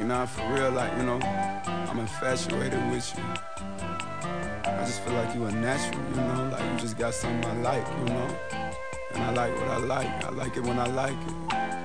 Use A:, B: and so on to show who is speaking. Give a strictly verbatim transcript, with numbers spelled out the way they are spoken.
A: nah, for real, like, you know, I'm infatuated with you. I just feel like you a natural, you know, like you just got something I like, you know. And I like what I like, I like it when I like it.